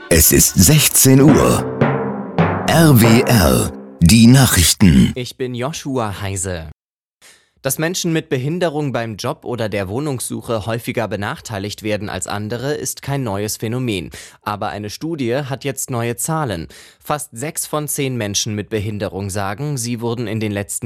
Es ist 16 Uhr. RWR, die Nachrichten. Ich bin Joshua Heise. Dass Menschen mit Behinderung beim Job oder der Wohnungssuche häufiger benachteiligt werden als andere, ist kein neues Phänomen. Aber eine Studie hat jetzt neue Zahlen. Fast 6 von 10 Menschen mit Behinderung sagen, sie wurden in den letzten